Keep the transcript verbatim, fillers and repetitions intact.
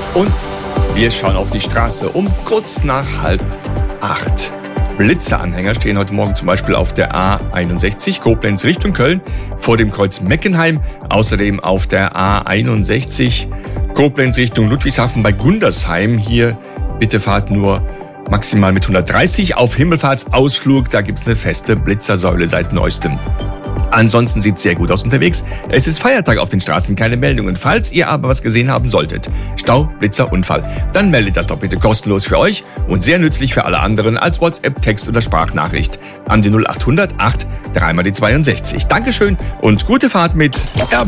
Und wir schauen auf die Straße um kurz nach halb acht. Blitzeranhänger stehen heute Morgen zum Beispiel auf der A einundsechzig Koblenz Richtung Köln vor dem Kreuz Meckenheim. Außerdem auf der A einundsechzig Koblenz Richtung Ludwigshafen bei Gundersheim. Hier bitte fahrt nur maximal mit hundertdreißig. Auf Himmelfahrtsausflug, da gibt's eine feste Blitzersäule seit neuestem. Ansonsten sieht's sehr gut aus unterwegs. Es ist Feiertag auf den Straßen, keine Meldungen. Falls ihr aber was gesehen haben solltet, Stau, Blitzer, Unfall, dann meldet das doch bitte kostenlos für euch und sehr nützlich für alle anderen als WhatsApp, Text oder Sprachnachricht an die null acht hundert acht drei mal die zweiundsechzig. Dankeschön und gute Fahrt mit R B.